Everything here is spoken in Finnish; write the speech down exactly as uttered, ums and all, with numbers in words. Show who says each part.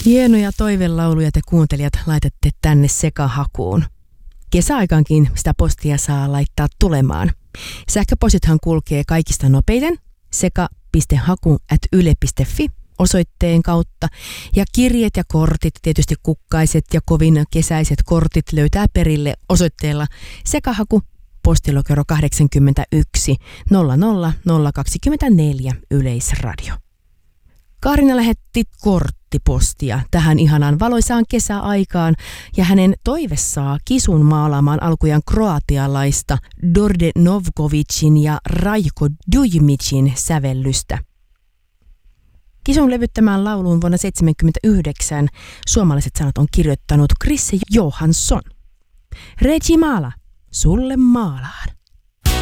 Speaker 1: Hienoja toivelauluja te kuuntelijat laitatte tänne sekahakuun. Kesäaikaankin sitä postia saa laittaa tulemaan. Sähköpostithan kulkee kaikista nopeiten seka piste haku ät yle piste fi osoitteen kautta. Ja kirjeet ja kortit, tietysti kukkaiset ja kovin kesäiset kortit löytää perille osoitteella sekahaku postilokero kahdeksankymmentäyksi nolla nolla nolla kaksikymmentäneljä Yleisradio. Kaarina lähetti korttipostia tähän ihanaan valoisaan kesäaikaan ja hänen toivessaan Kisun maalaamaan alkujaan kroatialaista Đorđe Novkovicin ja Rajko Dujmicin sävellystä. Kisun levyttämään lauluun vuonna seitsemänkymmentäyhdeksän suomalaiset sanat on kirjoittanut Krisse Johansson. Regi maala, sulle maalaan.